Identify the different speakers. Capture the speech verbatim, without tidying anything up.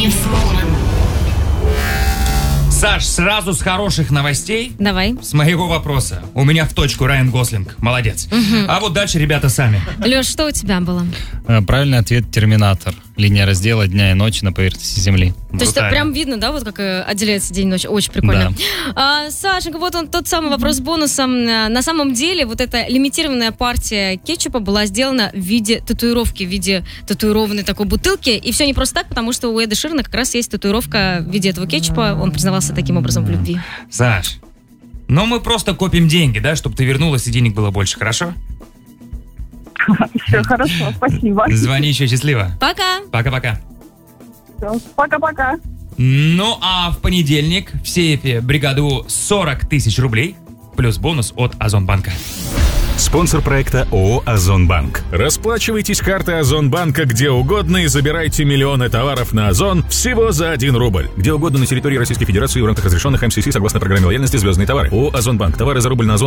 Speaker 1: не взломан.
Speaker 2: Саш, сразу с хороших новостей.
Speaker 3: Давай.
Speaker 2: С моего вопроса. У меня в точку Райан Гослинг. Молодец.
Speaker 3: Угу.
Speaker 2: А вот дальше ребята сами.
Speaker 3: Леш, что у тебя было?
Speaker 4: Правильный ответ — Терминатор. Линия раздела дня и ночи на поверхности Земли.
Speaker 3: То есть прям видно, да, вот как отделяется день и ночь. Очень прикольно.
Speaker 4: Да.
Speaker 3: А, Сашенька, вот он тот самый вопрос с бонусом. На самом деле вот эта лимитированная партия кетчупа была сделана в виде татуировки, в виде татуированной такой бутылки. И все не просто так, потому что у Эда Ширана как раз есть татуировка в виде этого кетчупа. Он признавался таким образом в любви.
Speaker 2: Саш, ну мы просто копим деньги, да, чтобы ты вернулась и денег было больше, хорошо?
Speaker 5: Все хорошо, спасибо.
Speaker 2: Звони еще, счастливо.
Speaker 3: Пока.
Speaker 2: Пока-пока.
Speaker 5: Все, пока-пока.
Speaker 2: Ну а в понедельник в сейфе бригаду сорок тысяч рублей плюс бонус от Озонбанка.
Speaker 6: Спонсор проекта ООО «Озонбанк». Расплачивайтесь картой Озонбанка где угодно и забирайте миллионы товаров на Озон всего за один рубль. Где угодно на территории Российской Федерации в рамках разрешенных эм си си согласно программе лояльности «Звездные товары». ООО «Озонбанк». Товары за рубль на Озон.